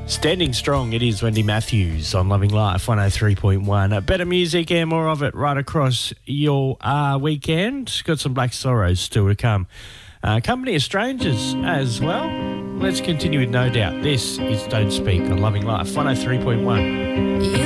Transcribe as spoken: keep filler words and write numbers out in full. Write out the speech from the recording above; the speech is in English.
Standing strong, it is Wendy Matthews on Loving Life one oh three point one. Uh, better music and more of it right across your uh, weekend. Got some Black Sorrows still to come. Uh, Company of Strangers as well. Let's continue with No Doubt. This is Don't Speak on Loving Life one oh three point one. You